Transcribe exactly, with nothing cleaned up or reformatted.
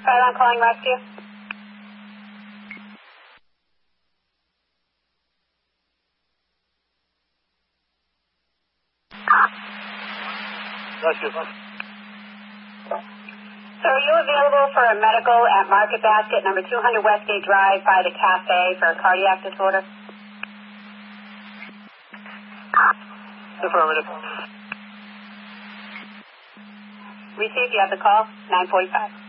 Right on, calling rescue. Rescue. So are you available for a medical at Market Basket, number two hundred Westgate Drive by the cafe for a cardiac disorder? Affirmative. Received, you have the call, nine forty-five.